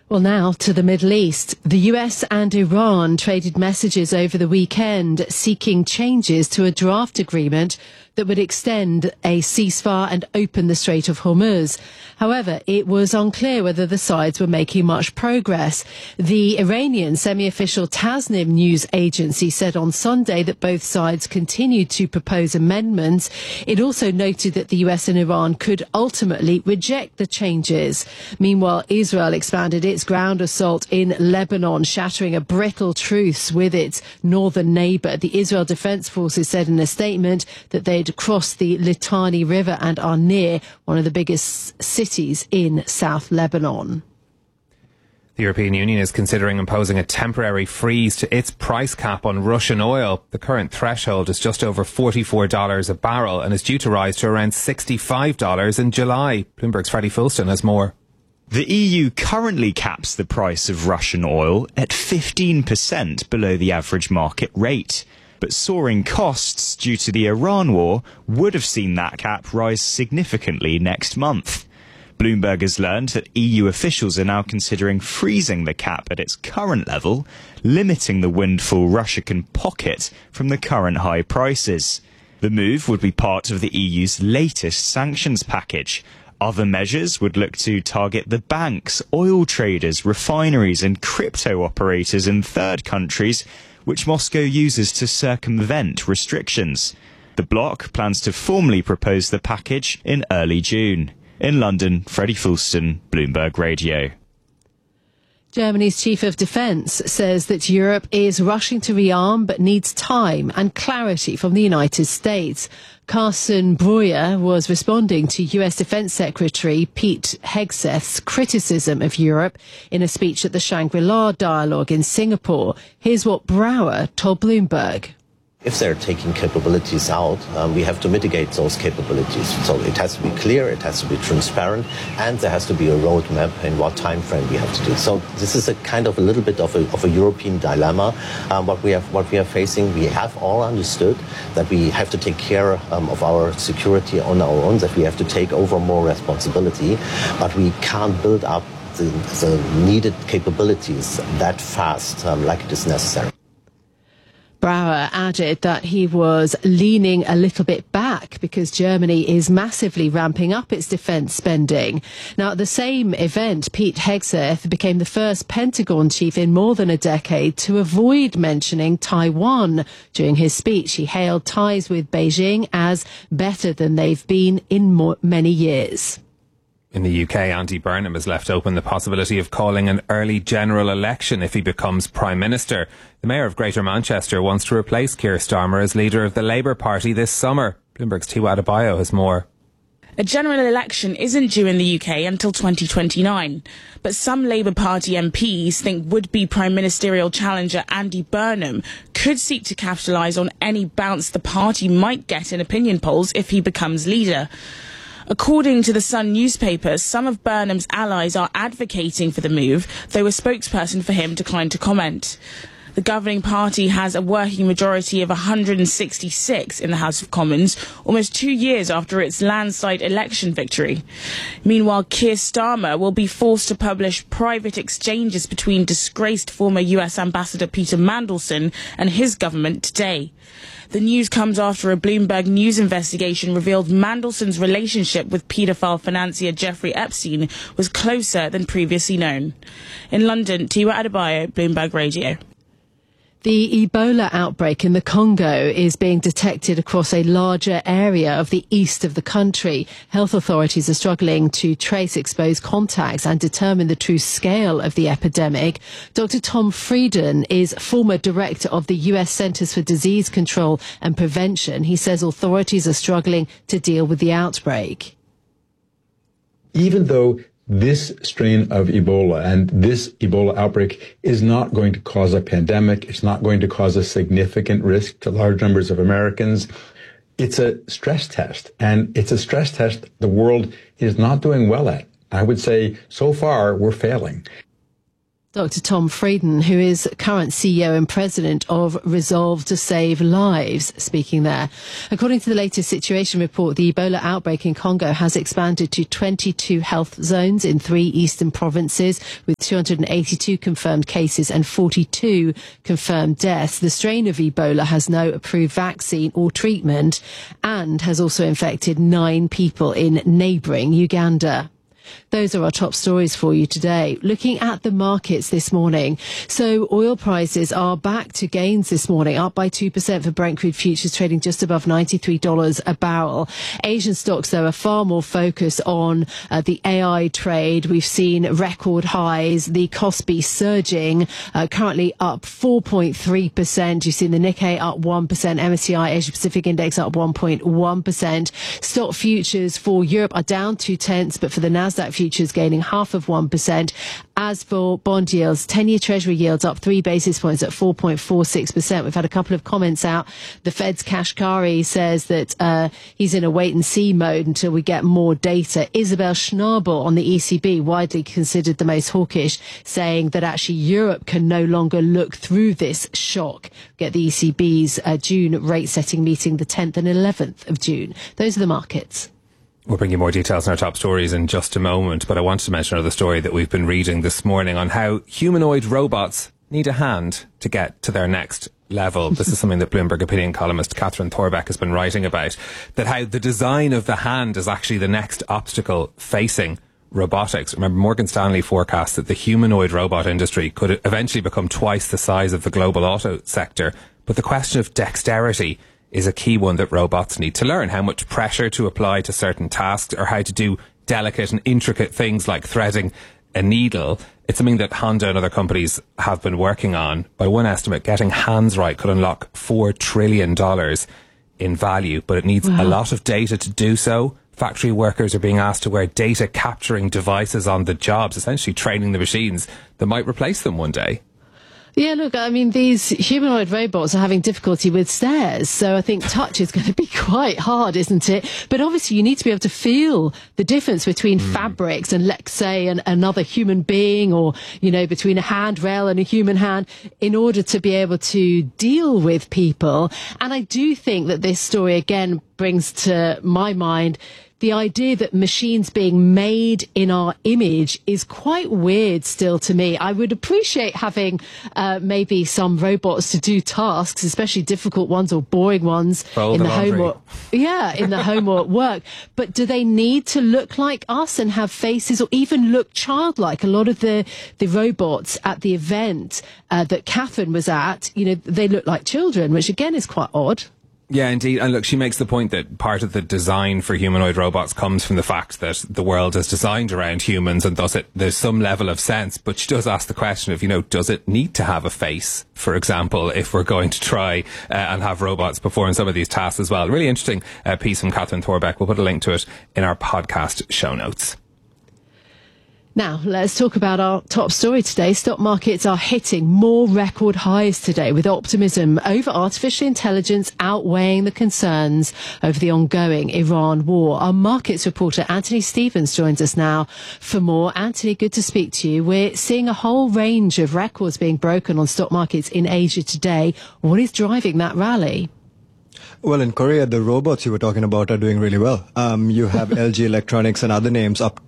Well, now to the Middle East. The US and Iran traded messages over the weekend seeking changes to a draft agreement that would extend a ceasefire and open the Strait of Hormuz. However, it was unclear whether the sides were making much progress. The Iranian semi-official Tasnim news agency said on Sunday that both sides continued to propose amendments. It also noted that the US and Iran could ultimately reject the changes. Meanwhile, Israel expanded its ground assault in Lebanon, shattering a brittle truce with its northern neighbour. The Israel Defense Forces said in a statement that they'd crossed the Litani River and are near one of the biggest cities in South Lebanon. The European Union is considering imposing a temporary freeze to its price cap on Russian oil. The current threshold is just over $44 a barrel and is due to rise to around $65 in July. Bloomberg's Freddie Fulston has more. The EU currently caps the price of Russian oil at 15% below the average market rate. But soaring costs due to the Iran war would have seen that cap rise significantly next month. Bloomberg has learned that EU officials are now considering freezing the cap at its current level, limiting the windfall Russia can pocket from the current high prices. The move would be part of the EU's latest sanctions package. Other measures would look to target the banks, oil traders, refineries and crypto operators in third countries, which Moscow uses to circumvent restrictions. The bloc plans to formally propose the package in early June. In London, Freddie Fulston, Bloomberg Radio. Germany's chief of defence says that Europe is rushing to rearm but needs time and clarity from the United States. Carsten Breuer was responding to US Defence Secretary Pete Hegseth's criticism of Europe in a speech at the Shangri-La Dialogue in Singapore. Here's what Breuer told Bloomberg. If they're taking capabilities out, we have to mitigate those capabilities. So it has to be clear, it has to be transparent, and there has to be a roadmap in what time frame we have to do. So this is a kind of a little bit of a European dilemma. What we are facing, we have all understood that we have to take care of our security on our own, that we have to take over more responsibility, but we can't build up the needed capabilities that fast like it is necessary. Brauer added that he was leaning a little bit back because Germany is massively ramping up its defence spending. Now, at the same event, Pete Hegseth became the first Pentagon chief in more than a decade to avoid mentioning Taiwan. During his speech, he hailed ties with Beijing as better than they've been in many years. In the UK, Andy Burnham has left open the possibility of calling an early general election if he becomes Prime Minister. The Mayor of Greater Manchester wants to replace Keir Starmer as leader of the Labour Party this summer. Bloomberg's Tiwa Adebayo has more. A general election isn't due in the UK until 2029, but some Labour Party MPs think would-be Prime Ministerial challenger Andy Burnham could seek to capitalise on any bounce the party might get in opinion polls if he becomes leader. According to the Sun newspaper, some of Burnham's allies are advocating for the move, though a spokesperson for him declined to comment. The governing party has a working majority of 166 in the House of Commons, almost 2 years after its landslide election victory. Meanwhile, Keir Starmer will be forced to publish private exchanges between disgraced former US Ambassador Peter Mandelson and his government today. The news comes after a Bloomberg News investigation revealed Mandelson's relationship with paedophile financier Jeffrey Epstein was closer than previously known. In London, Tiwa Adebayo, Bloomberg Radio. The Ebola outbreak in the Congo is being detected across a larger area of the east of the country. Health authorities are struggling to trace exposed contacts and determine the true scale of the epidemic. Dr. Tom Frieden is former director of the US Centers for Disease Control and Prevention. He says authorities are struggling to deal with the outbreak. Even though this strain of Ebola and this Ebola outbreak is not going to cause a pandemic, it's not going to cause a significant risk to large numbers of Americans. It's a stress test, and it's a stress test the world is not doing well at. I would say so far we're failing. Dr. Tom Frieden, who is current CEO and president of Resolve to Save Lives, speaking there. According to the latest situation report, the Ebola outbreak in Congo has expanded to 22 health zones in 3 eastern provinces, with 282 confirmed cases and 42 confirmed deaths. The strain of Ebola has no approved vaccine or treatment and has also infected 9 people in neighbouring Uganda. Those are our top stories for you today. Looking at the markets this morning. So oil prices are back to gains this morning, up by 2% for Brent crude futures, trading just above $93 a barrel. Asian stocks, though, are far more focused on the AI trade. We've seen record highs, the Kospi surging, currently up 4.3%. You've seen the Nikkei up 1%, MSCI Asia Pacific Index up 1.1%. Stock futures for Europe are down 0.2, but for the Nasdaq futures gaining 0.5%. As for bond yields, 10-year Treasury yields up 3 basis points at 4.46%. We've had a couple of comments out. The Fed's Kashkari says that he's in a wait-and-see mode until we get more data. Isabel Schnabel on the ECB, widely considered the most hawkish, saying that actually Europe can no longer look through this shock. Get the ECB's June rate-setting meeting the 10th and 11th of June. Those are the markets. We'll bring you more details on our top stories in just a moment, but I wanted to mention another story that we've been reading this morning on how humanoid robots need a hand to get to their next level. This is something that Bloomberg opinion columnist Catherine Thorbeck has been writing about, that how the design of the hand is actually the next obstacle facing robotics. Remember, Morgan Stanley forecast that the humanoid robot industry could eventually become twice the size of the global auto sector, but the question of dexterity is a key one that robots need to learn. How much pressure to apply to certain tasks, or how to do delicate and intricate things like threading a needle. It's something that Honda and other companies have been working on. By one estimate, getting hands right could unlock $4 trillion in value, but it needs a lot of data to do so. Factory workers are being asked to wear data capturing devices on the jobs, essentially training the machines that might replace them one day. Yeah, look, I mean, these humanoid robots are having difficulty with stairs, so I think touch is going to be quite hard, isn't it? But obviously you need to be able to feel the difference between fabrics and, let's say, another human being, or, you know, between a handrail and a human hand, in order to be able to deal with people. And I do think that this story, again, brings to my mind the idea that machines being made in our image is quite weird still to me. I would appreciate having maybe some robots to do tasks, especially difficult ones or boring ones in the home or in the home or at work. But do they need to look like us and have faces, or even look childlike? A lot of the robots at the event that Catherine was at, you know, they look like children, which again is quite odd. Yeah, indeed. And look, she makes the point that part of the design for humanoid robots comes from the fact that the world is designed around humans, and thus there's some level of sense. But she does ask the question of, you know, does it need to have a face, for example, if we're going to try and have robots perform some of these tasks as well? Really interesting piece from Catherine Thorbeck. We'll put a link to it in our podcast show notes. Now, let's talk about our top story today. Stock markets are hitting more record highs today, with optimism over artificial intelligence outweighing the concerns over the ongoing Iran war. Our markets reporter Anthony Stevens joins us now for more. Anthony, good to speak to you. We're seeing a whole range of records being broken on stock markets in Asia today. What is driving that rally? Well, in Korea, the robots you were talking about are doing really well. You have LG Electronics and other names up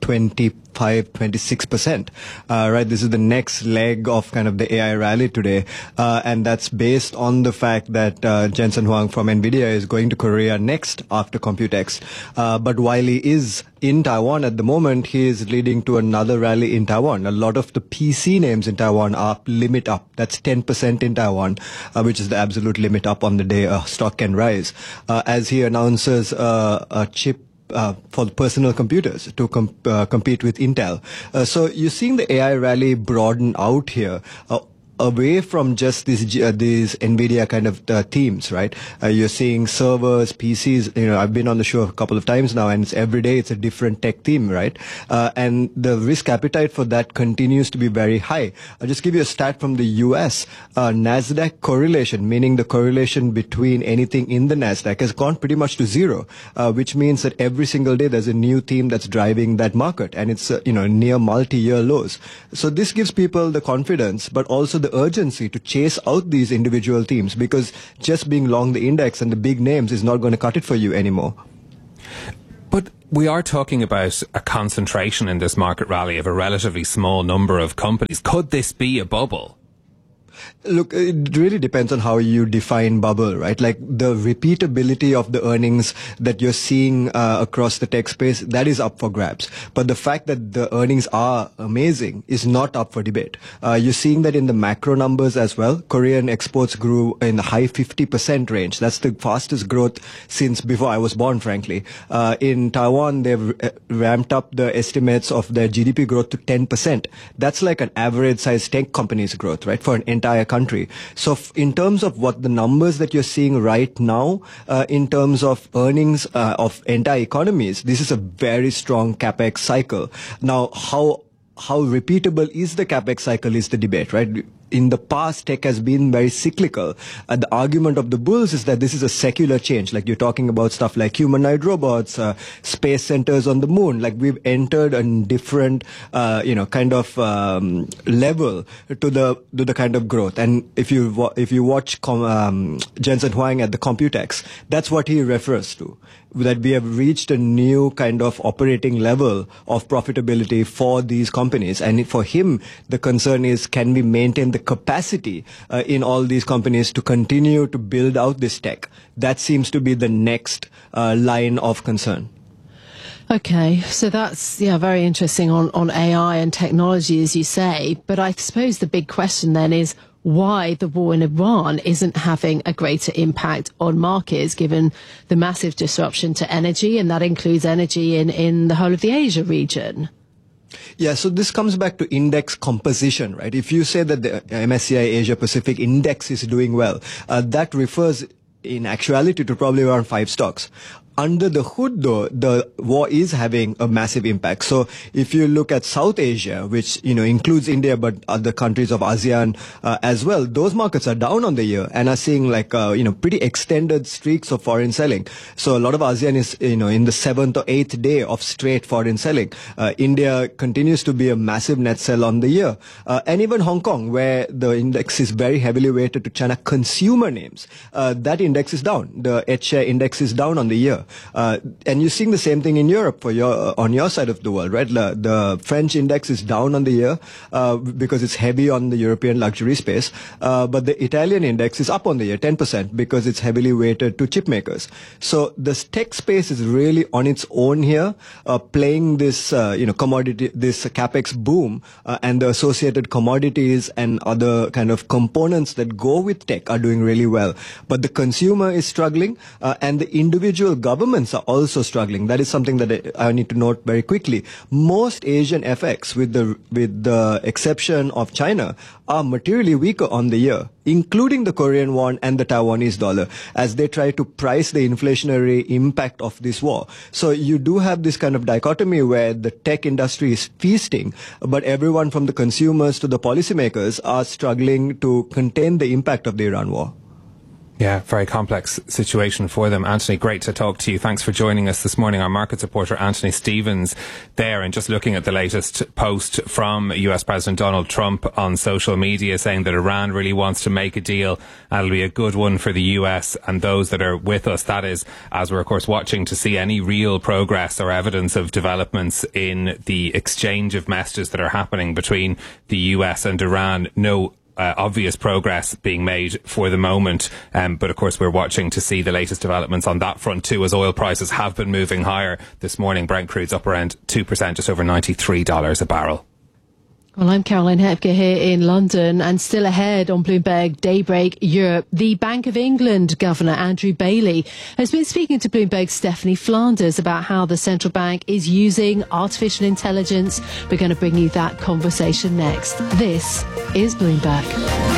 26%. Right. This is the next leg of kind of the AI rally today. And that's based on the fact that Jensen Huang from NVIDIA is going to Korea next after Computex. But while he is in Taiwan at the moment, he is leading to another rally in Taiwan. A lot of the PC names in Taiwan are limit up. That's 10% in Taiwan, which is the absolute limit up on the day stock can rise. As he announces a chip for the personal computers to compete with Intel. So you're seeing the AI rally broaden out here. away from just these NVIDIA kind of themes, right? You're seeing servers, PCs. I've been on the show a couple of times now, and every day it's a different tech theme, right? And the risk appetite for that continues to be very high. I'll just give you a stat from the US. Nasdaq correlation, meaning the correlation between anything in the Nasdaq, has gone pretty much to zero, which means that every single day there's a new theme that's driving that market, and it's near multi-year lows. So this gives people the confidence, but also the urgency to chase out these individual themes, because just being long the index and the big names is not going to cut it for you anymore. But we are talking about a concentration in this market rally of a relatively small number of companies. Could this be a bubble? Look, it really depends on how you define bubble, right? Like the repeatability of the earnings that you're seeing across the tech space, that is up for grabs. But the fact that the earnings are amazing is not up for debate. You're seeing that in the macro numbers as well. Korean exports grew in the high 50% range. That's the fastest growth since before I was born, frankly. In Taiwan, they've ramped up the estimates of their GDP growth to 10%. That's like an average size tech company's growth, right? For an entire country. So in terms of what the numbers that you're seeing right now, in terms of earnings of entire economies, this is a very strong capex cycle. Now, how repeatable is the capex cycle is the debate, right? In the past, tech has been very cyclical. The argument of the bulls is that this is a secular change. Like you're talking about stuff like humanoid robots, space centers on the moon. Like we've entered a different, kind of level to the kind of growth. And if you watch Jensen Huang at the Computex, that's what he refers to. That we have reached a new kind of operating level of profitability for these companies. And for him, the concern is, can we maintain the capacity in all these companies to continue to build out this tech? That seems to be the next line of concern. Okay, so that's very interesting on AI and technology, as you say. But I suppose the big question then is why the war in Iran isn't having a greater impact on markets, given the massive disruption to energy, and that includes energy in the whole of the Asia region. Yeah, so this comes back to index composition, right? If you say that the MSCI Asia Pacific Index is doing well, that refers in actuality to probably around 5 stocks. Under the hood, though, the war is having a massive impact. So if you look at South Asia, which, includes India, but other countries of ASEAN as well, those markets are down on the year and are seeing like, pretty extended streaks of foreign selling. So a lot of ASEAN is, in the 7th or 8th day of straight foreign selling. India continues to be a massive net sell on the year. And even Hong Kong, where the index is very heavily weighted to China consumer names, that index is down. The H-share index is down on the year. And you're seeing the same thing in Europe on your side of the world, right? The French index is down on the year because it's heavy on the European luxury space. But the Italian index is up on the year, 10%, because it's heavily weighted to chip makers. So the tech space is really on its own here, playing this, commodity, this capex boom, and the associated commodities and other kind of components that go with tech are doing really well. But the consumer is struggling, and the individual governments are also struggling. That is something that I need to note very quickly. Most Asian FX, with the exception of China, are materially weaker on the year, including the Korean won and the Taiwanese dollar, as they try to price the inflationary impact of this war. So you do have this kind of dichotomy where the tech industry is feasting, but everyone from the consumers to the policymakers are struggling to contain the impact of the Iran war. Yeah, very complex situation for them. Anthony, great to talk to you. Thanks for joining us this morning. Our markets reporter, Anthony Stevens, there, and just looking at the latest post from US President Donald Trump on social media, saying that Iran really wants to make a deal, and it'll be a good one for the US and those that are with us. That is, as we're of course watching to see any real progress or evidence of developments in the exchange of messages that are happening between the US and Iran. No obvious progress being made for the moment, but of course we're watching to see the latest developments on that front too, as oil prices have been moving higher this morning. Brent crude's up around 2%, just over $93 a barrel. Well, I'm Caroline Hepker here in London, and still ahead on Bloomberg Daybreak Europe, the Bank of England Governor Andrew Bailey has been speaking to Bloomberg's Stephanie Flanders about how the central bank is using artificial intelligence. We're going to bring you that conversation next. This is Bloomberg.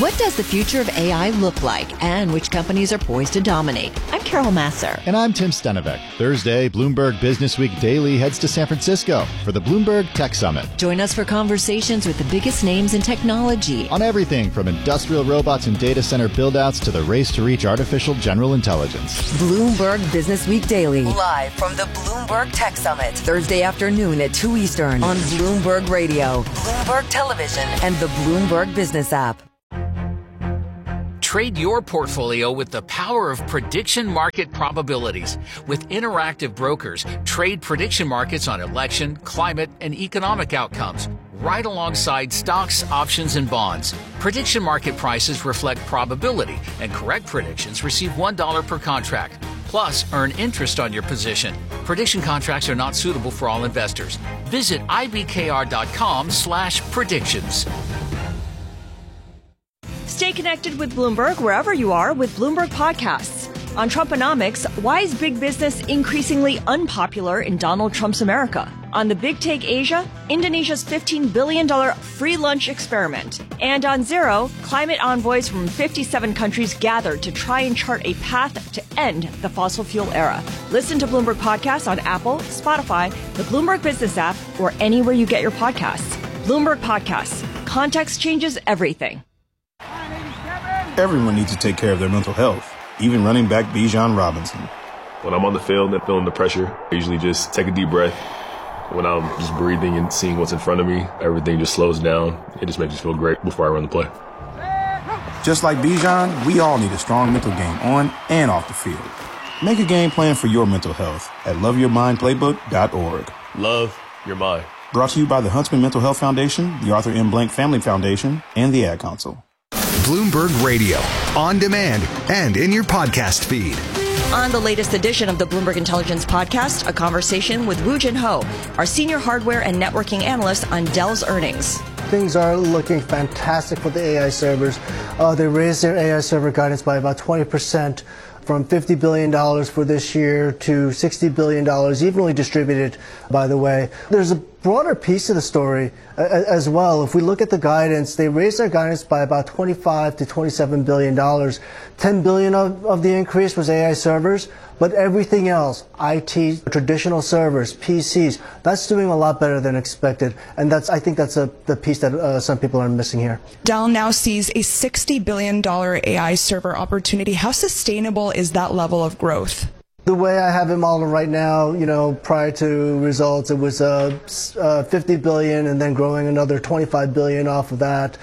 What does the future of AI look like, and which companies are poised to dominate? I'm Carol Masser. And I'm Tim Stenevec. Thursday, Bloomberg Businessweek Daily heads to San Francisco for the Bloomberg Tech Summit. Join us for conversations with the biggest names in technology. On everything from industrial robots and data center build-outs to the race to reach artificial general intelligence. Bloomberg Businessweek Daily. Live from the Bloomberg Tech Summit. Thursday afternoon at 2 Eastern on Bloomberg Radio, Bloomberg Television, and the Bloomberg Business app. Trade your portfolio with the power of prediction market probabilities. With Interactive Brokers, trade prediction markets on election, climate, and economic outcomes, right alongside stocks, options, and bonds. Prediction market prices reflect probability, and correct predictions receive $1 per contract. Plus, earn interest on your position. Prediction contracts are not suitable for all investors. Visit ibkr.com/predictions. Stay connected with Bloomberg wherever you are with Bloomberg Podcasts. On Trumponomics, why is big business increasingly unpopular in Donald Trump's America? On The Big Take Asia, Indonesia's $15 billion free lunch experiment. And on Zero, climate envoys from 57 countries gathered to try and chart a path to end the fossil fuel era. Listen to Bloomberg Podcasts on Apple, Spotify, the Bloomberg Business app, or anywhere you get your podcasts. Bloomberg Podcasts. Context changes everything. Everyone needs to take care of their mental health, even running back Bijan Robinson. When I'm on the field and feeling the pressure, I usually just take a deep breath. When I'm just breathing and seeing what's in front of me, everything just slows down. It just makes me feel great before I run the play. Just like Bijan, we all need a strong mental game on and off the field. Make a game plan for your mental health at loveyourmindplaybook.org. Love your mind. Brought to you by the Huntsman Mental Health Foundation, the Arthur M. Blank Family Foundation, and the Ad Council. Bloomberg Radio, on demand and in your podcast feed. On the latest edition of the Bloomberg Intelligence Podcast, a conversation with Woo Jin Ho, our senior hardware and networking analyst on Dell's earnings. Things are looking fantastic for the AI servers. They raised their AI server guidance by about 20%, from $50 billion for this year to $60 billion, evenly distributed, by the way. There's a broader piece of the story as well. If we look at the guidance, they raised their guidance by about $25 to $27 billion. $10 billion of the increase was AI servers, but everything else, IT, traditional servers, PCs, that's doing a lot better than expected. And I think that's the piece that some people are missing here. Dell now sees a $60 billion AI server opportunity. How sustainable is that level of growth? The way I have it modeled right now, prior to results, it was 50 billion and then growing another 25 billion off of that.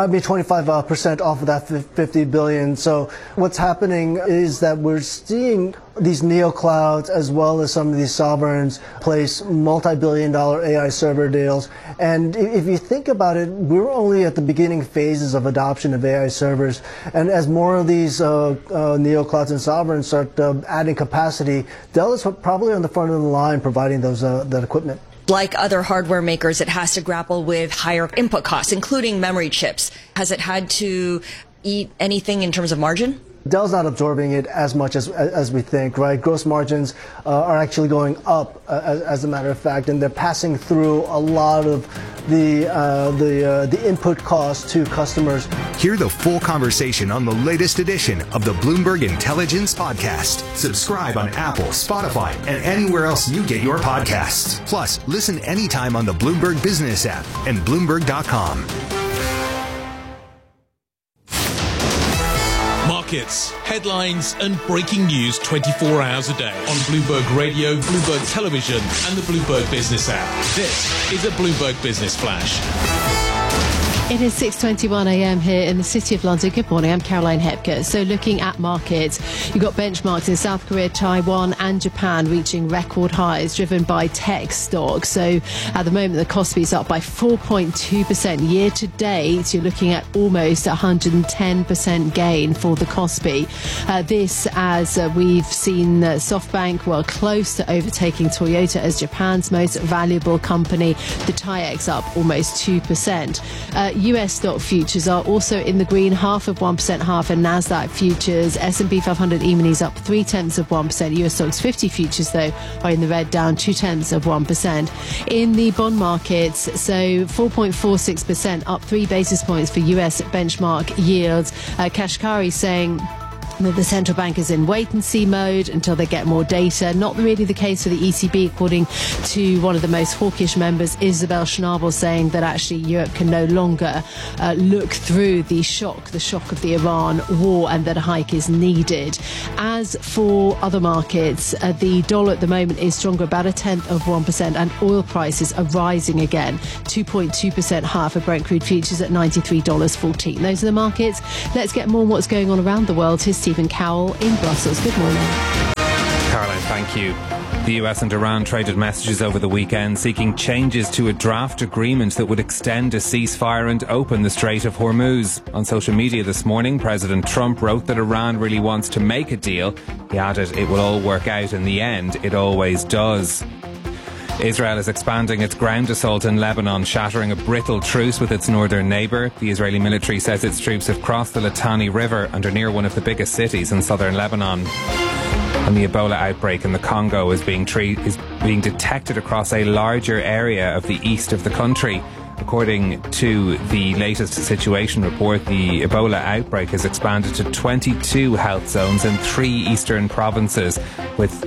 25% off of that 50 billion. So what's happening is that we're seeing these neoclouds as well as some of these sovereigns place multi-billion-dollar AI server deals. And if you think about it, we're only at the beginning phases of adoption of AI servers. And as more of these neoclouds and sovereigns start adding capacity, Dell is probably on the front of the line providing that equipment. Like other hardware makers, it has to grapple with higher input costs, including memory chips. Has it had to eat anything in terms of margin? Dell's not absorbing it as much as we think, right? Gross margins are actually going up, as a matter of fact, and they're passing through a lot of the input costs to customers. Hear the full conversation on the latest edition of the Bloomberg Intelligence Podcast. Subscribe on Apple, Spotify, and anywhere else you get your podcasts. Plus, listen anytime on the Bloomberg Business app and Bloomberg.com. Markets, headlines, and breaking news 24 hours a day on Bloomberg Radio, Bloomberg Television, and the Bloomberg Business app. This is a Bloomberg Business Flash. It is 6:21 a.m. here in the City of London. Good morning, I'm Caroline Hepker. So looking at markets, you've got benchmarks in South Korea, Taiwan and Japan reaching record highs driven by tech stocks. So at the moment, the Kospi is up by 4.2% year to date. You're looking at almost 110% gain for the Kospi. This as we've seen SoftBank were close to overtaking Toyota as Japan's most valuable company. The TAIEX up almost 2%. US stock futures are also in the green, 0.5%, half, and Nasdaq futures. S&P 500 E-minis up 0.3%. US stocks 50 futures, though, are in the red, down 0.2%. In the bond markets, so 4.46%, up 3 basis points for US benchmark yields. Kashkari saying that the central bank is in wait-and-see mode until they get more data. Not really the case for the ECB, according to one of the most hawkish members, Isabel Schnabel, saying that actually Europe can no longer look through the shock of the Iran war, and that a hike is needed. As for other markets, the dollar at the moment is stronger, about 0.1%, and oil prices are rising again, 2.2% higher for Brent crude futures at $93.14. Those are the markets. Let's get more on what's going on around the world. Here's Stephen Cowell in Brussels. Good morning. Caroline, thank you. The US and Iran traded messages over the weekend seeking changes to a draft agreement that would extend a ceasefire and open the Strait of Hormuz. On social media this morning, President Trump wrote that Iran really wants to make a deal. He added, "It will all work out in the end. It always does." Israel is expanding its ground assault in Lebanon, shattering a brittle truce with its northern neighbour. The Israeli military says its troops have crossed the Litani River and are near one of the biggest cities in southern Lebanon. And the Ebola outbreak in the Congo is being detected across a larger area of the east of the country. According to the latest situation report, the Ebola outbreak has expanded to 22 health zones in 3 eastern provinces, with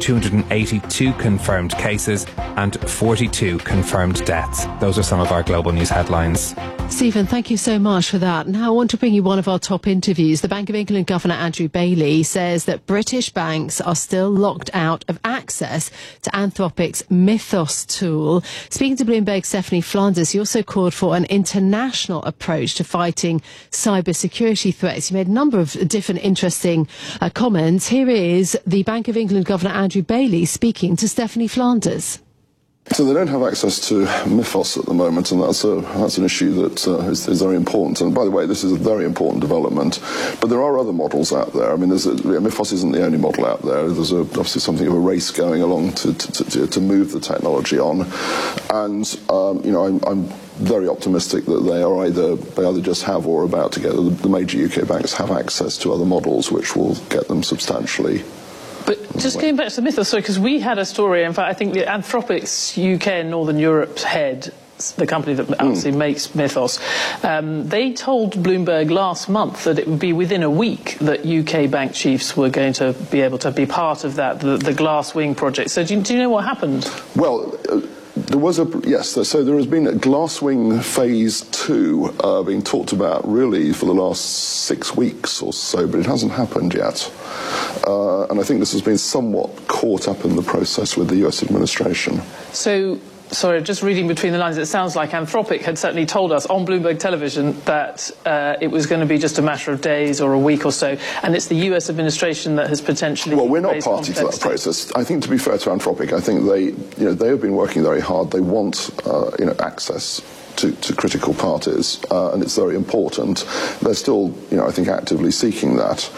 282 confirmed cases and 42 confirmed deaths. Those are some of our global news headlines. Stephen, thank you so much for that. Now I want to bring you one of our top interviews. The Bank of England Governor Andrew Bailey says that British banks are still locked out of access to Anthropic's Mythos tool. Speaking to Bloomberg's Stephanie Flanders, he also called for an international approach to fighting cybersecurity threats. He made a number of different interesting comments. Here is the Bank of England Governor Andrew Bailey speaking to Stephanie Flanders. So they don't have access to Mythos at the moment, and that's an issue that is very important. And by the way, this is a very important development. But there are other models out there. I mean, Mythos isn't the only model out there. There's obviously something of a race going along to move the technology on. And I'm very optimistic that they either just have or are about to get. The major UK banks have access to other models, which will get them substantially. But just going back to the Mythos, because we had a story, in fact, I think the Anthropic's UK and Northern Europe's head, the company that obviously makes Mythos, they told Bloomberg last month that it would be within a week that UK bank chiefs were going to be able to be part of that, the Glasswing project. So do you know what happened? Well, there was so there has been a Glasswing Phase 2 being talked about really for the last 6 weeks or so, but it hasn't happened yet. And I think this has been somewhat caught up in the process with the US administration. So, sorry, just reading between the lines, it sounds like Anthropic had certainly told us on Bloomberg Television that it was going to be just a matter of days or a week or so, and it's the US administration that has potentially... Well, we're not party to that process. I think, to be fair to Anthropic, I think they have been working very hard. They want access to critical parties, and it's very important. They're still, I think, actively seeking that.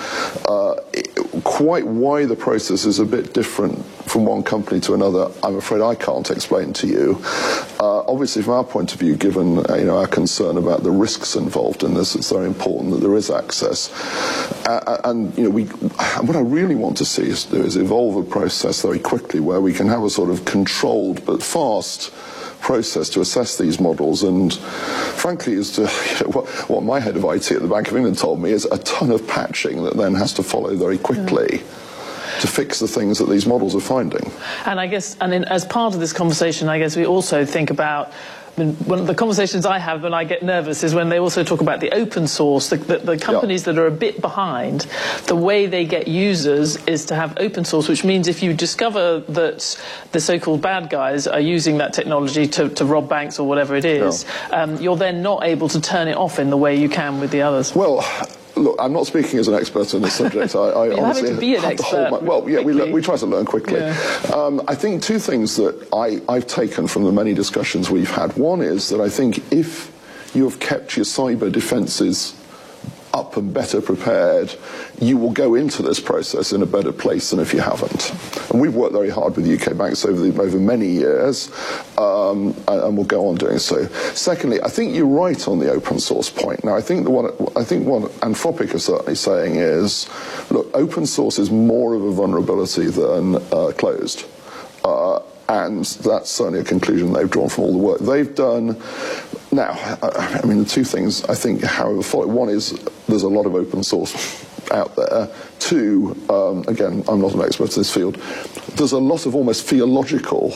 Quite why the process is a bit different from one company to another, I'm afraid I can't explain to you. Obviously, from our point of view, given our concern about the risks involved in this, it's very important that there is access. And what I really want to see is evolve a process very quickly where we can have a sort of controlled but fast process to assess these models. And frankly, as to what my head of IT at the Bank of England told me, is a ton of patching that then has to follow very quickly to fix the things that these models are finding. And I guess, as part of this conversation, I guess we also think about, one of the conversations I have when I get nervous is when they also talk about the open source, the companies that are a bit behind. The way they get users is to have open source, which means if you discover that the so-called bad guys are using that technology to rob banks or whatever it is, you're then not able to turn it off in the way you can with the others. Well, look, I'm not speaking as an expert on this subject. I You're honestly having to be an expert. We try to learn quickly. Yeah. I think two things that I've taken from the many discussions we've had. One is that I think if you have kept your cyber defences up and better prepared, you will go into this process in a better place than if you haven't. And we've worked very hard with UK banks over many years, and we'll go on doing so. Secondly, I think you're right on the open source point. Now, I think what Anthropic is certainly saying is, look, open source is more of a vulnerability than closed. And that's certainly a conclusion they've drawn from all the work they've done. Now, I mean, the two things I think, however, follow. One is there's a lot of open source out there. Two, again, I'm not an expert in this field, there's a lot of almost theological,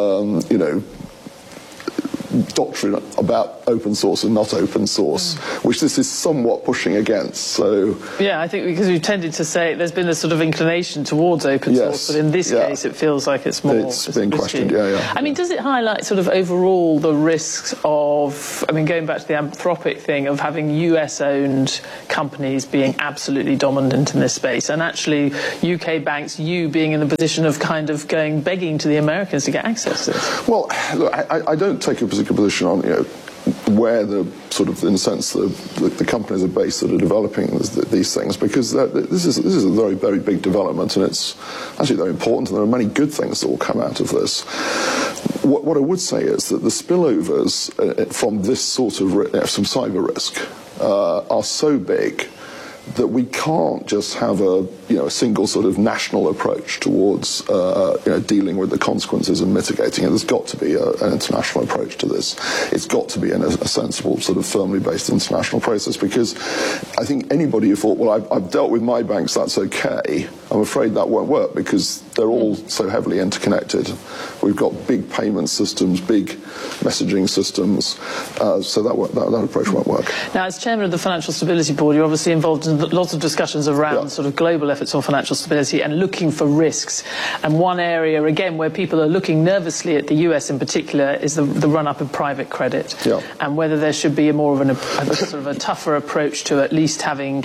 doctrine about open source and not open source, which this is somewhat pushing against. So yeah, I think because we've tended to say there's been a sort of inclination towards open source, but in this case it feels like it's more. It's being questioned. Yeah. I mean, does it highlight sort of overall the risks of? I mean, going back to the Anthropic thing of having US-owned companies being absolutely dominant in this space, and actually UK banks, you being in the position of kind of begging to the Americans to get access to this? Well, look, I don't take a particular position on where the sort of, in a sense, the companies are based that are developing these things, because this is a very, very big development, and it's actually very important, and there are many good things that will come out of this. What I would say is that the spillovers from this sort of from cyber risk are so big that we can't just have a single sort of national approach towards dealing with the consequences and mitigating it. There's got to be an international approach to this. It's got to be a sensible sort of firmly based international process, because I think anybody who thought, well, I've dealt with my banks, that's okay, I'm afraid that won't work, because they're all so heavily interconnected. We've got big payment systems, big messaging systems, so that approach won't work. Now, as chairman of the Financial Stability Board, you're obviously involved in lots of discussions around sort of global efforts on financial stability and looking for risks. And one area, again, where people are looking nervously at the US in particular is the run-up in private credit, and whether there should be more of sort of a tougher approach to at least having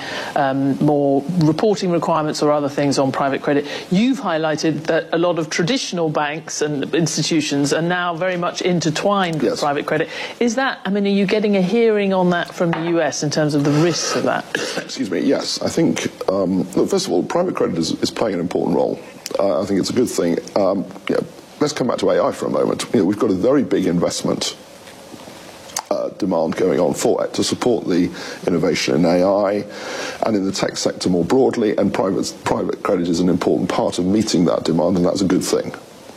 more reporting requirements or other things on private credit. You've highlighted that a lot of traditional banks and institutions are now very much intertwined with private credit. Is that, I mean, are you getting a hearing on that from the US in terms of the risks of that? Excuse me, yes. I think, look, first of all, private credit is playing an important role. I think it's a good thing. Let's come back to AI for a moment. We've got a very big investment demand going on to support the innovation in AI and in the tech sector more broadly, and private credit is an important part of meeting that demand, and that's a good thing.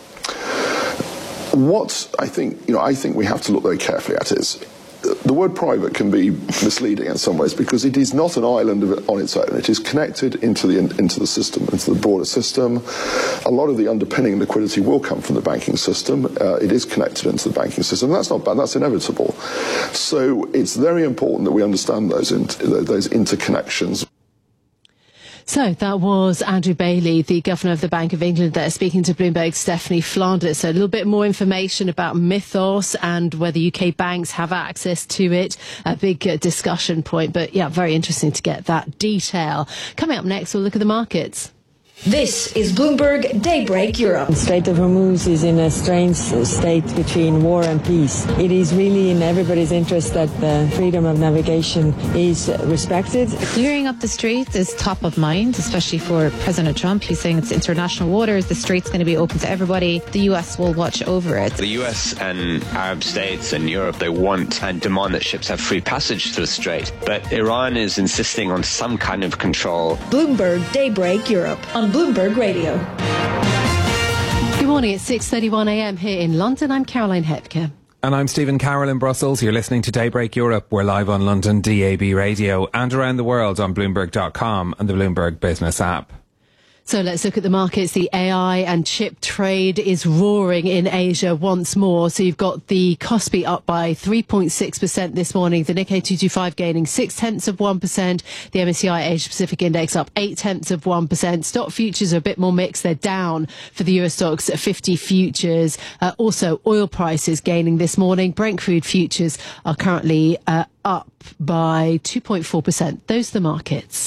What I think we have to look very carefully at is the word private can be misleading in some ways, because it is not an island on its own. It is connected into the system, into the broader system. A lot of the underpinning liquidity will come from the banking system. It is connected into the banking system. That's not bad. That's inevitable. So it's very important that we understand those interconnections. So that was Andrew Bailey, the Governor of the Bank of England, there speaking to Bloomberg's Stephanie Flanders. So a little bit more information about Mythos and whether UK banks have access to it. A big discussion point, but yeah, very interesting to get that detail. Coming up next, we'll look at the markets. This is Bloomberg Daybreak Europe. The Strait of Hormuz is in a strange state between war and peace. It is really in everybody's interest that the freedom of navigation is respected. Clearing up the strait is top of mind, especially for President Trump. He's saying it's international waters. The strait's going to be open to everybody. The US will watch over it. The US and Arab states and Europe, they want and demand that ships have free passage through the strait. But Iran is insisting on some kind of control. Bloomberg Daybreak Europe on Bloomberg Radio. Good morning, it's 6:31 a.m. here in London. I'm Caroline Hepker. And I'm Stephen Carroll in Brussels. You're listening to Daybreak Europe. We're live on London DAB Radio and around the world on Bloomberg.com and the Bloomberg Business app. So let's look at the markets. The AI and chip trade is roaring in Asia once more. So you've got the Kospi up by 3.6% this morning. The Nikkei 225 gaining 0.6%. The MSCI Asia Pacific Index up 0.8%. Stock futures are a bit more mixed. They're down for the Euro Stoxx 50 futures. Also, oil prices gaining this morning. Brent crude futures are currently up by 2.4%. Those are the markets.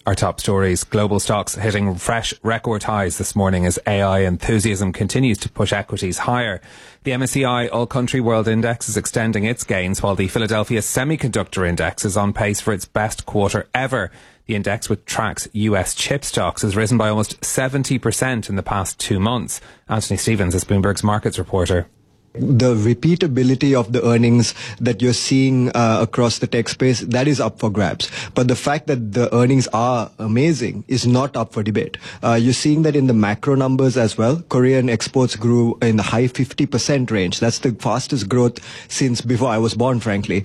our top stories. Global stocks hitting fresh record highs this morning as AI enthusiasm continues to push equities higher. The MSCI All Country World Index is extending its gains, while the Philadelphia Semiconductor Index is on pace for its best quarter ever. The index, which tracks US chip stocks, has risen by almost 70% in the past 2 months. Anthony Stevens is Bloomberg's markets reporter. The repeatability of the earnings that you're seeing across the tech space, that is up for grabs. But the fact that the earnings are amazing is not up for debate. You're seeing that in the macro numbers as well. Korean exports grew in the high 50% range. That's the fastest growth since before I was born, frankly.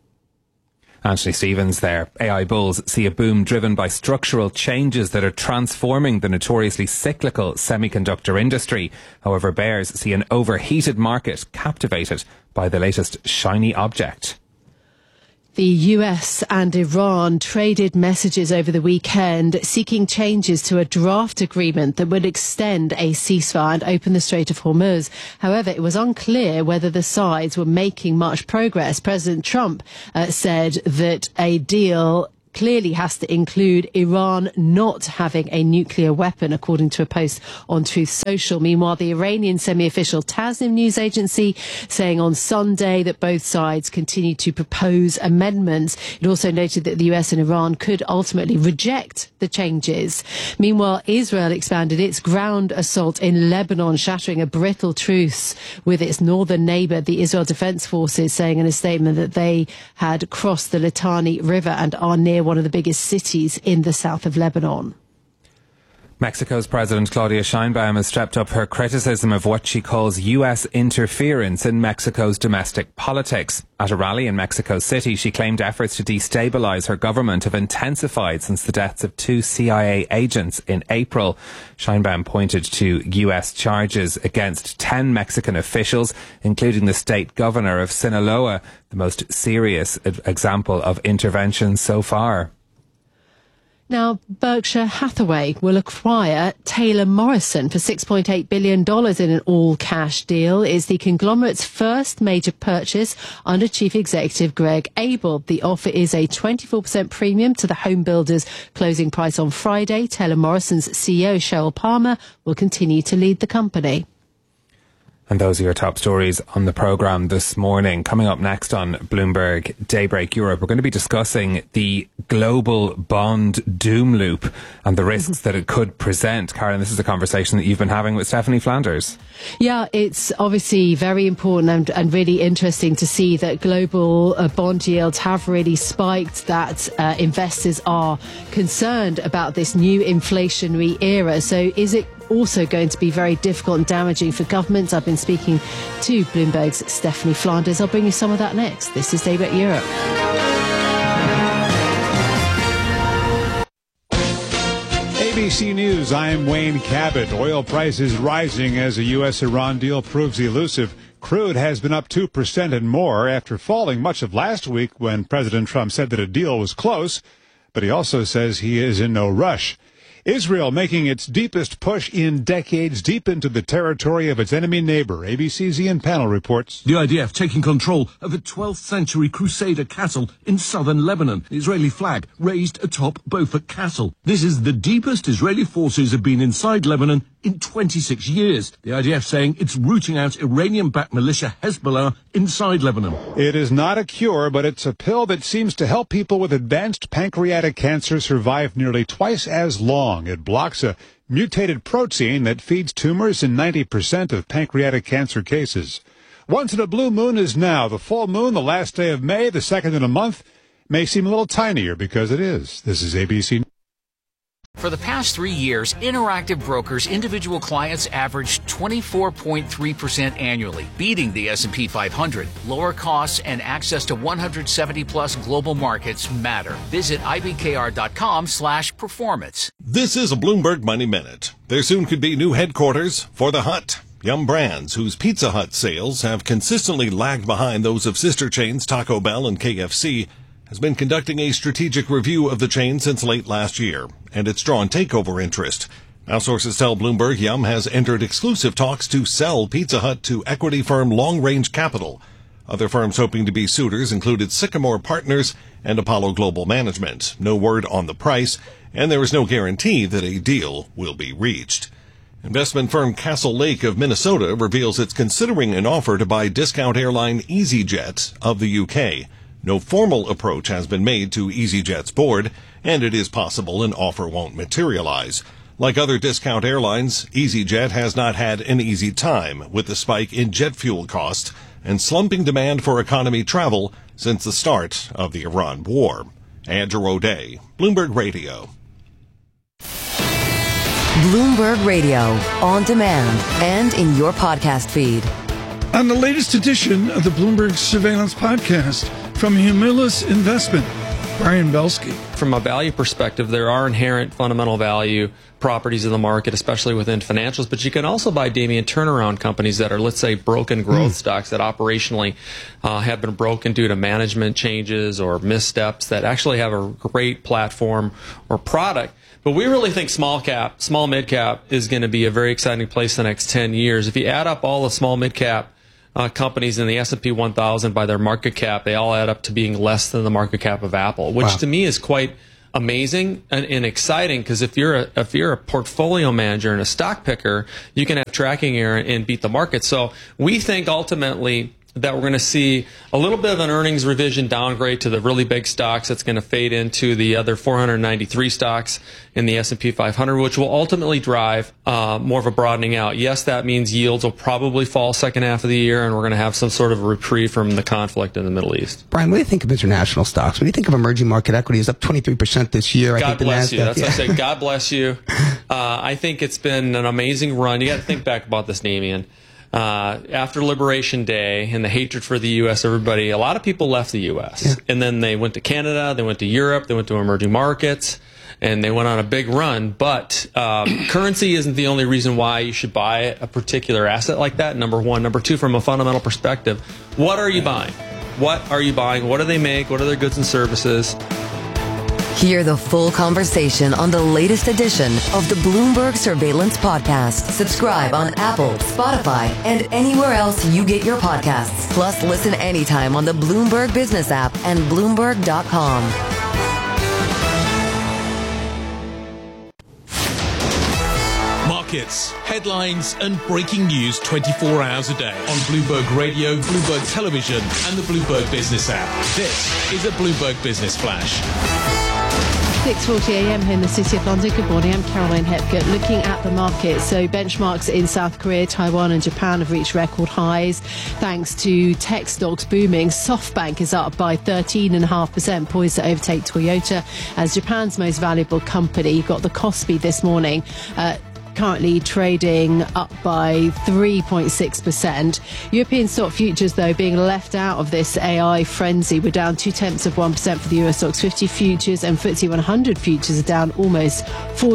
Anthony Stevens there. AI bulls see a boom driven by structural changes that are transforming the notoriously cyclical semiconductor industry. However, bears see an overheated market captivated by the latest shiny object. The US and Iran traded messages over the weekend seeking changes to a draft agreement that would extend a ceasefire and open the Strait of Hormuz. However, it was unclear whether the sides were making much progress. President Trump said that a deal clearly has to include Iran not having a nuclear weapon, according to a post on Truth Social. Meanwhile, the Iranian semi-official Tasnim news agency saying on Sunday that both sides continue to propose amendments. It also noted that the US and Iran could ultimately reject the changes. Meanwhile, Israel expanded its ground assault in Lebanon, shattering a brittle truce with its northern neighbour. The Israel Defense Forces saying in a statement that they had crossed the Litani River and are near one of the biggest cities in the south of Lebanon. Mexico's President Claudia Sheinbaum has stepped up her criticism of what she calls US interference in Mexico's domestic politics. At a rally in Mexico City, she claimed efforts to destabilize her government have intensified since the deaths of 2 CIA agents in April. Sheinbaum pointed to US charges against 10 Mexican officials, including the state governor of Sinaloa, the most serious example of intervention so far. Now, Berkshire Hathaway will acquire Taylor Morrison for $6.8 billion in an all-cash deal. It's the conglomerate's first major purchase under Chief Executive Greg Abel. The offer is a 24% premium to the home builder's closing price on Friday. Taylor Morrison's CEO, Sheryl Palmer, will continue to lead the company. And those are your top stories on the programme this morning. Coming up next on Bloomberg Daybreak Europe, we're going to be discussing the global bond doom loop and the risks that it could present. Karen, this is a conversation that you've been having with Stephanie Flanders. Yeah, it's obviously very important and really interesting to see that global bond yields have really spiked, that investors are concerned about this new inflationary era. So is it also going to be very difficult and damaging for governments? I've been speaking to Bloomberg's Stephanie Flanders. I'll bring you some of that next. This is Daybreak Europe. ABC News, I'm Wayne Cabot. Oil prices rising as a U.S.-Iran deal proves elusive. Crude has been up 2% and more after falling much of last week when President Trump said that a deal was close, but he also says he is in no rush. Israel making its deepest push in decades deep into the territory of its enemy neighbor. ABC's Ian Pannell reports. The IDF taking control of a 12th century Crusader castle in southern Lebanon. The Israeli flag raised atop Beaufort Castle. This is the deepest Israeli forces have been inside Lebanon in 26 years. The IDF saying it's rooting out Iranian-backed militia Hezbollah inside Lebanon. It is not a cure, but it's a pill that seems to help people with advanced pancreatic cancer survive nearly twice as long. It blocks a mutated protein that feeds tumors in 90% of pancreatic cancer cases. Once in a blue moon is now. The full moon, the last day of May, the second in a month, may seem a little tinier because it is. This is ABC. For the past 3 years, Interactive Brokers individual clients averaged 24.3% annually, beating the S&P 500. Lower costs and access to 170-plus global markets matter. Visit ibkr.com/performance. This is a Bloomberg Money Minute. There soon could be new headquarters for The Hut. Yum Brands, whose Pizza Hut sales have consistently lagged behind those of sister chains Taco Bell and KFC, has been conducting a strategic review of the chain since late last year, and it's drawn takeover interest. Now sources tell Bloomberg Yum has entered exclusive talks to sell Pizza Hut to equity firm Long Range Capital. Other firms hoping to be suitors included Sycamore Partners and Apollo Global Management. No word on the price, and there is no guarantee that a deal will be reached. Investment firm Castle Lake of Minnesota reveals it's considering an offer to buy discount airline EasyJet of the UK. No formal approach has been made to EasyJet's board, and it is possible an offer won't materialize. Like other discount airlines, EasyJet has not had an easy time with the spike in jet fuel costs and slumping demand for economy travel since the start of the Iran war. Andrew O'Day, Bloomberg Radio. Bloomberg Radio, on demand and in your podcast feed. On the latest edition of the Bloomberg Surveillance Podcast from Humulus Investment, Brian Belsky. From a value perspective, there are inherent fundamental value properties in the market, especially within financials, but you can also buy, Damien, turnaround companies that are, let's say, broken growth stocks that operationally have been broken due to management changes or missteps that actually have a great platform or product. But we really think small mid-cap is going to be a very exciting place the next 10 years. If you add up all the small mid-cap companies in the S&P 1000 by their market cap, they all add up to being less than the market cap of Apple, which to me is quite amazing and exciting, because if you're a portfolio manager and a stock picker, you can have tracking error and beat the market. So we think ultimately that we're going to see a little bit of an earnings revision downgrade to the really big stocks. That's going to fade into the other 493 stocks in the S&P 500, which will ultimately drive more of a broadening out. Yes, that means yields will probably fall second half of the year, and we're going to have some sort of reprieve from the conflict in the Middle East. Brian, what do you think of international stocks? What do you think of emerging market equities? Up 23% this year. God bless you. That's what I say. God bless you. I think it's been an amazing run. You got to think back about this, Damien. After Liberation Day and the hatred for the U.S., a lot of people left the U.S. And then they went to Canada, they went to Europe, they went to emerging markets, and they went on a big run. But currency isn't the only reason why you should buy a particular asset like that, number one. Number two, from a fundamental perspective, what are you buying? What are you buying? What do they make? What are their goods and services? Hear the full conversation on the latest edition of the Bloomberg Surveillance Podcast. Subscribe on Apple, Spotify, and anywhere else you get your podcasts. Plus, listen anytime on the Bloomberg Business app and Bloomberg.com. Markets, headlines, and breaking news 24 hours a day on Bloomberg Radio, Bloomberg Television, and the Bloomberg Business app. This is a Bloomberg Business Flash. 6:40 a.m. here in the City of London. Good morning, I'm Caroline Hepgood. Looking at the market, so benchmarks in South Korea, Taiwan and Japan have reached record highs thanks to tech stocks booming. SoftBank is up by 13.5%, poised to overtake Toyota as Japan's most valuable company. You've got the Kospi this morning, currently trading up by 3.6%. European stock futures, though, being left out of this AI frenzy. We're down 0.2% for the US stocks 50 futures, and FTSE 100 futures are down almost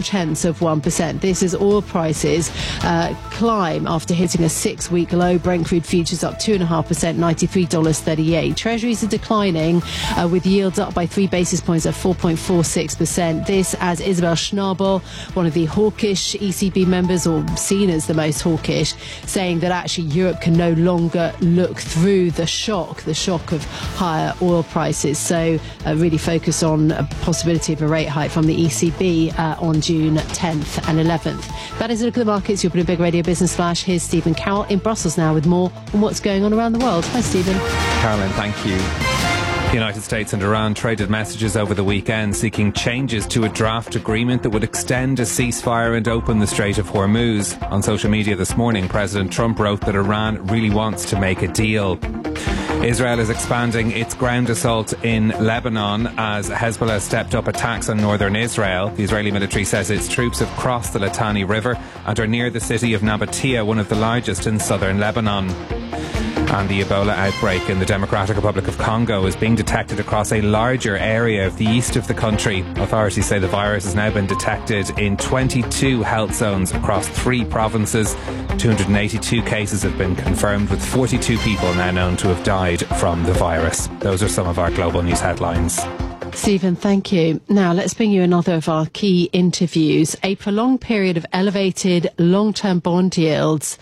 0.4%. This is oil prices climb after hitting a 6-week low. Brent crude futures up 2.5%, $93.38. Treasuries are declining with yields up by 3 basis points at 4.46%. This as Isabel Schnabel, one of the hawkish ECB members, or seen as the most hawkish, saying that actually Europe can no longer look through the shock of higher oil prices. So really focus on a possibility of a rate hike from the ECB on June 10th and 11th. That is a look at the markets. You're Bloomberg Radio Business Flash. Here's Stephen Carroll in Brussels now with more on what's going on around the world. Hi, Stephen. Caroline, thank you. The United States and Iran traded messages over the weekend seeking changes to a draft agreement that would extend a ceasefire and open the Strait of Hormuz. On social media this morning, President Trump wrote that Iran really wants to make a deal. Israel is expanding its ground assault in Lebanon as Hezbollah stepped up attacks on northern Israel. The Israeli military says its troops have crossed the Litani River and are near the city of Nabatea, one of the largest in southern Lebanon. And the Ebola outbreak in the Democratic Republic of Congo is being detected across a larger area of the east of the country. Authorities say the virus has now been detected in 22 health zones across 3 provinces. 282 cases have been confirmed, with 42 people now known to have died from the virus. Those are some of our global news headlines. Stephen, thank you. Now, let's bring you another of our key interviews. A prolonged period of elevated long-term bond yields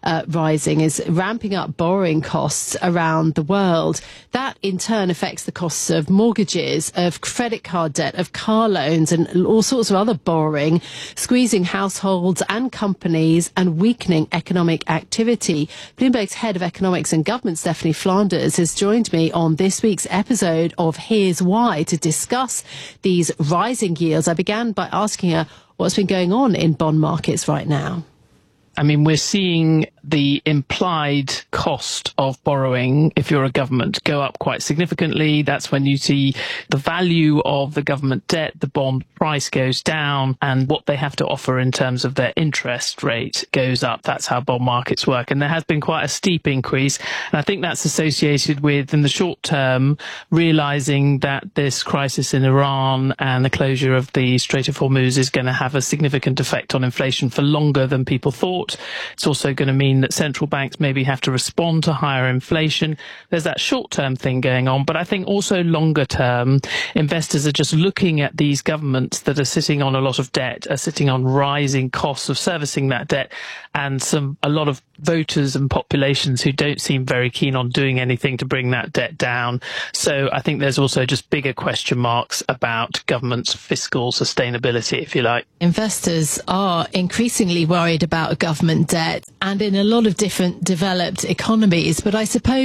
rising is ramping up borrowing costs around the world. That in turn affects the costs of mortgages, of credit card debt, of car loans and all sorts of other borrowing, squeezing households and companies and weakening economic activity. Bloomberg's head of economics and government, Stephanie Flanders, has joined me on this week's episode of Here's Why to discuss these rising yields. I began by asking her what's been going on in bond markets right now. I mean, we're seeing the implied cost of borrowing, if you're a government, go up quite significantly. That's when you see the value of the government debt, the bond price goes down, and what they have to offer in terms of their interest rate goes up. That's how bond markets work. And there has been quite a steep increase. And I think that's associated with, in the short term, realizing that this crisis in Iran and the closure of the Strait of Hormuz is going to have a significant effect on inflation for longer than people thought. It's also going to mean that central banks maybe have to respond to higher inflation. There's that short-term thing going on, but I think also longer-term, investors are just looking at these governments that are sitting on a lot of debt, are sitting on rising costs of servicing that debt, and a lot of voters and populations who don't seem very keen on doing anything to bring that debt down. So I think there's also just bigger question marks about government's fiscal sustainability, if you like. Investors are increasingly worried about government debt and in a lot of different developed economies. But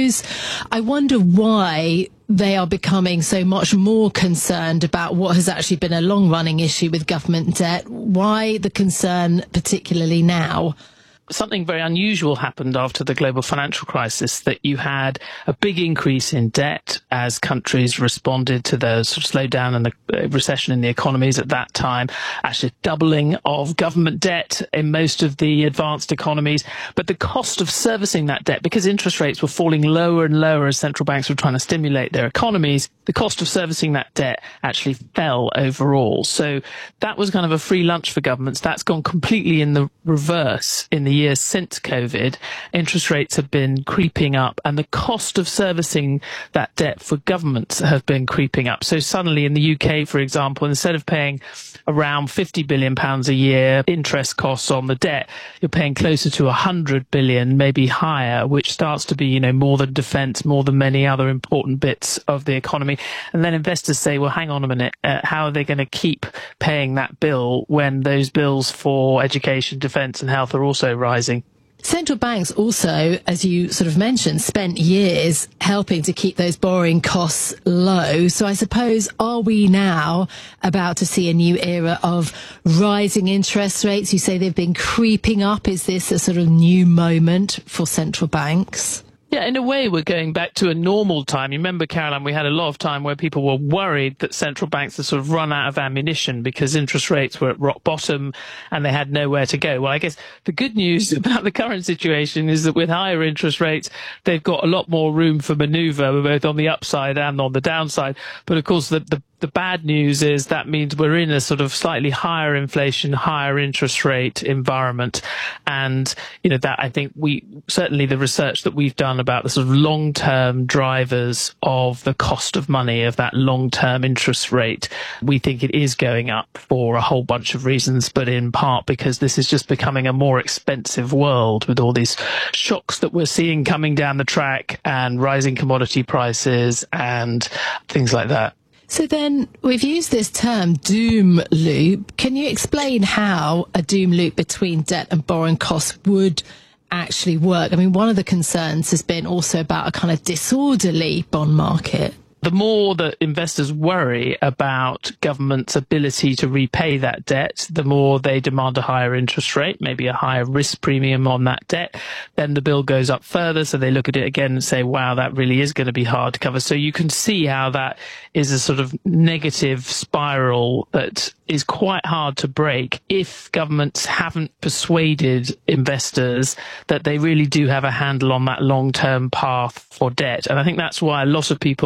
I wonder why they are becoming so much more concerned about what has actually been a long-running issue with government debt. Why the concern particularly now? Something very unusual happened after the global financial crisis, that you had a big increase in debt as countries responded to the sort of slowdown and the recession in the economies at that time, actually doubling of government debt in most of the advanced economies. But the cost of servicing that debt, because interest rates were falling lower and lower as central banks were trying to stimulate their economies, the cost of servicing that debt actually fell overall. So that was kind of a free lunch for governments. That's gone completely in the reverse in the years since COVID. Interest rates have been creeping up, and the cost of servicing that debt for governments have been creeping up. So suddenly in the UK, for example, instead of paying around £50 billion a year interest costs on the debt, you're paying closer to 100 billion, maybe higher, which starts to be, more than defence, more than many other important bits of the economy. And then investors say, well, hang on a minute, how are they going to keep paying that bill when those bills for education, defence and health are also rising? Central banks also, as you sort of mentioned, spent years helping to keep those borrowing costs low. So I suppose, are we now about to see a new era of rising interest rates? You say they've been creeping up. Is this a sort of new moment for central banks? Yeah, in a way, we're going back to a normal time. You remember, Caroline, we had a lot of time where people were worried that central banks had sort of run out of ammunition because interest rates were at rock bottom and they had nowhere to go. Well, I guess the good news about the current situation is that with higher interest rates, they've got a lot more room for manoeuvre, both on the upside and on the downside. But of course, the bad news is that means we're in a sort of slightly higher inflation, higher interest rate environment. And, that I think certainly the research that we've done about the sort of long-term drivers of the cost of money, of that long-term interest rate, we think it is going up for a whole bunch of reasons, but in part because this is just becoming a more expensive world with all these shocks that we're seeing coming down the track and rising commodity prices and things like that. So then we've used this term doom loop. Can you explain how a doom loop between debt and borrowing costs would actually work? I mean, one of the concerns has been also about a kind of disorderly bond market. The more that investors worry about government's ability to repay that debt, the more they demand a higher interest rate, maybe a higher risk premium on that debt. Then the bill goes up further, so they look at it again and say, wow, that really is going to be hard to cover. So you can see how that is a sort of negative spiral that is quite hard to break if governments haven't persuaded investors that they really do have a handle on that long-term path for debt. And I think that's why a lot of people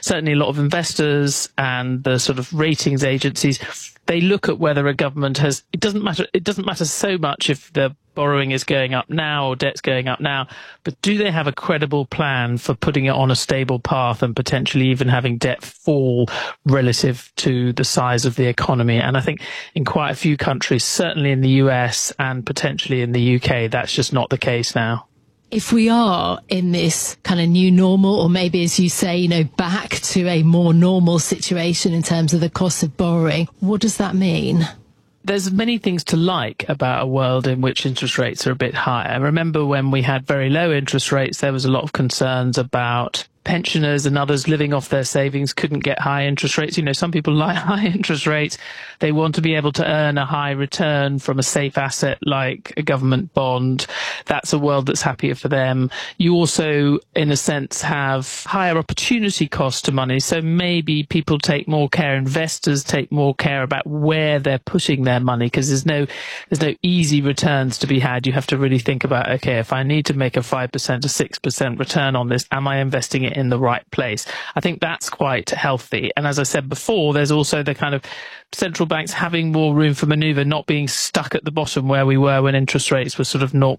certainly a lot of investors and the sort of ratings agencies, they look at whether a government has, it doesn't matter so much if the borrowing is going up now or debt's going up now, but do they have a credible plan for putting it on a stable path and potentially even having debt fall relative to the size of the economy? And I think in quite a few countries, certainly in the US and potentially in the UK, that's just not the case now. If we are in this kind of new normal, or maybe, as you say, back to a more normal situation in terms of the cost of borrowing, what does that mean? There's many things to like about a world in which interest rates are a bit higher. I remember when we had very low interest rates, there was a lot of concerns about pensioners and others living off their savings couldn't get high interest rates. Some people like high interest rates. They want to be able to earn a high return from a safe asset like a government bond. That's a world that's happier for them. You also, in a sense, have higher opportunity cost to money. So maybe people take more care, investors take more care about where they're putting their money, because there's no easy returns to be had. You have to really think about, okay, if I need to make a 5% to 6% return on this, am I investing it in the right place? I think that's quite healthy. And as I said before, there's also the kind of central banks having more room for maneuver, not being stuck at the bottom where we were when interest rates were sort of 0%,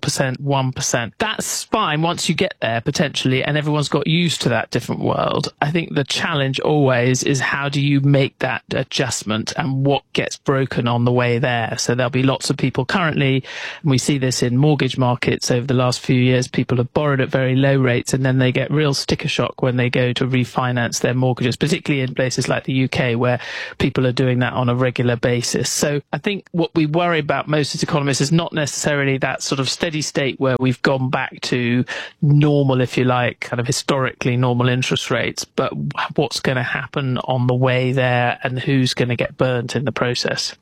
1%. That's fine once you get there, potentially, and everyone's got used to that different world. I think the challenge always is how do you make that adjustment and what gets broken on the way there? So there'll be lots of people currently, and we see this in mortgage markets over the last few years, people have borrowed at very low rates and then they get real sticker shock when they go to refinance their mortgages, particularly in places like the UK where people are doing that on a regular basis. So I think what we worry about most as economists is not necessarily that sort of steady state where we've gone back to normal, if you like, kind of historically normal interest rates, but what's going to happen on the way there and who's going to get burnt in the process.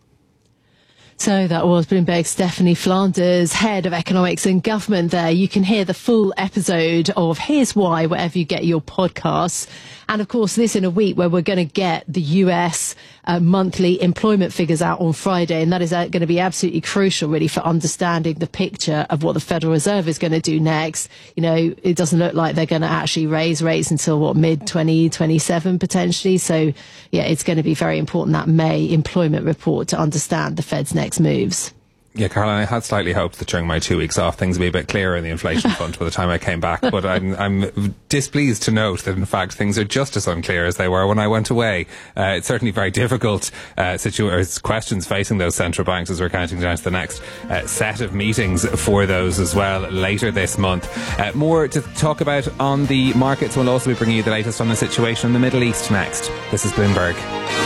So that was Bloomberg's Stephanie Flanders, Head of Economics and Government there. You can hear the full episode of Here's Why wherever you get your podcasts. And of course, this in a week where we're going to get the US monthly employment figures out on Friday. And that is going to be absolutely crucial, really, for understanding the picture of what the Federal Reserve is going to do next. It doesn't look like they're going to actually raise rates until, mid-2027 potentially. So, yeah, it's going to be very important, that May employment report, to understand the Fed's next moves. Yeah, Caroline, I had slightly hoped that during my 2 weeks off things would be a bit clearer in the inflation front by the time I came back, but I'm displeased to note that in fact things are just as unclear as they were when I went away. It's certainly very difficult questions facing those central banks as we're counting down to the next set of meetings for those as well later this month. More to talk about on the markets. We'll also be bringing you the latest on the situation in the Middle East next. This is Bloomberg.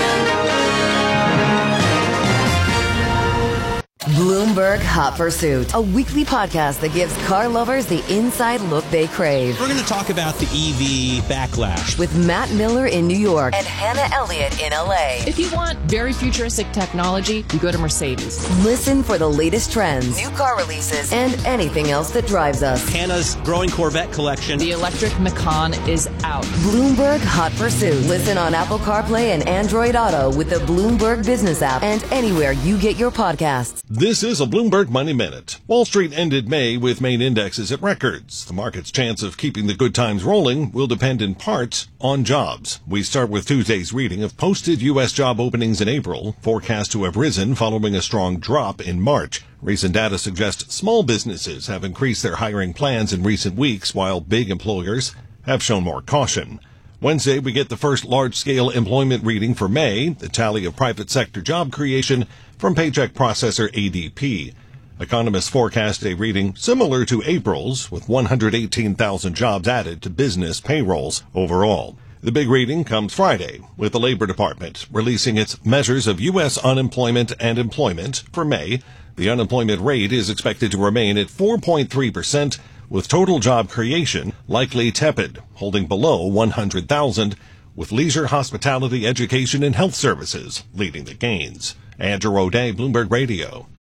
Bloomberg Hot Pursuit, a weekly podcast that gives car lovers the inside look they crave. We're going to talk about the EV backlash with Matt Miller in New York and Hannah Elliott in LA. If you want very futuristic technology, you go to Mercedes. Listen for the latest trends, new car releases, and anything else that drives us. Hannah's growing Corvette collection. The electric Macan is out. Bloomberg Hot Pursuit. Listen on Apple CarPlay and Android Auto with the Bloomberg Business app and anywhere you get your podcasts. This is a Bloomberg Money Minute. Wall Street ended May with main indexes at records. The market's chance of keeping the good times rolling will depend in part on jobs. We start with Tuesday's reading of posted U.S. job openings in April, forecast to have risen following a strong drop in March. Recent data suggests small businesses have increased their hiring plans in recent weeks, while big employers have shown more caution. Wednesday, we get the first large-scale employment reading for May, the tally of private sector job creation from paycheck processor ADP. Economists forecast a reading similar to April's, with 118,000 jobs added to business payrolls overall. The big reading comes Friday, with the Labor Department releasing its measures of U.S. unemployment and employment for May. The unemployment rate is expected to remain at 4.3%, with total job creation likely tepid, holding below 100,000, with leisure, hospitality, education, and health services leading the gains. Andrew O'Day, Bloomberg Radio.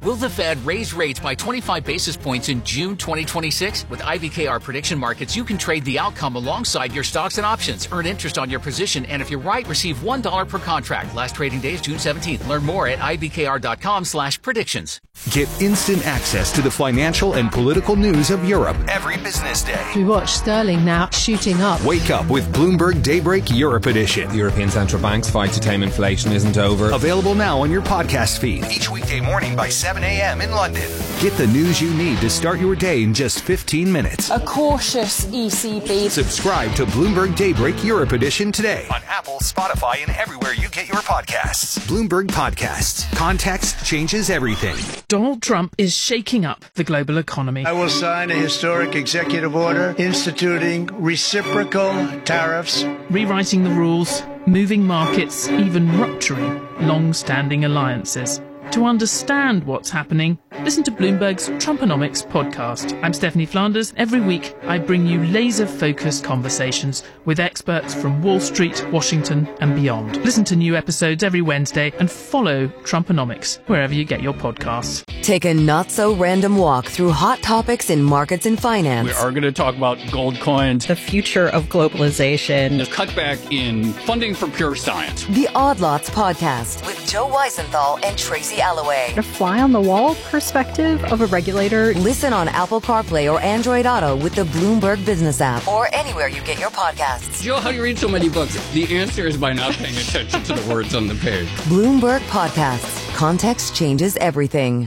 Will the Fed raise rates by 25 basis points in June 2026? With IBKR Prediction Markets, you can trade the outcome alongside your stocks and options. Earn interest on your position, and if you're right, receive $1 per contract. Last trading day is June 17th. Learn more at ibkr.com/predictions. Get instant access to the financial and political news of Europe every business day. We watch sterling now shooting up. Wake up with Bloomberg Daybreak Europe Edition. The European Central Bank's fight to tame inflation isn't over. Available now on your podcast feed each weekday morning by 7 a.m. in London. Get the news you need to start your day in just 15 minutes. A cautious ECB. Subscribe to Bloomberg Daybreak Europe Edition today on Apple, Spotify, and everywhere you get your podcasts. Bloomberg Podcasts. Context changes everything. Donald Trump is shaking up the global economy. I will sign a historic executive order instituting reciprocal tariffs, rewriting the rules, moving markets, even rupturing long-standing alliances. To understand what's happening, listen to Bloomberg's Trumponomics podcast. I'm Stephanie Flanders. Every week, I bring you laser-focused conversations with experts from Wall Street, Washington, and beyond. Listen to new episodes every Wednesday and follow Trumponomics wherever you get your podcasts. Take a not-so-random walk through hot topics in markets and finance. We are going to talk about gold coins, the future of globalization, the cutback in funding for pure science. The Odd Lots podcast with Joe Weisenthal and Tracy Alloway. The fly-on-the-wall perspective of a regulator. Listen on Apple CarPlay or Android Auto with the Bloomberg Business app or anywhere you get your podcasts. Joe, how do you read so many books? The answer is by not paying attention to the words on the page. Bloomberg Podcasts. Context changes everything.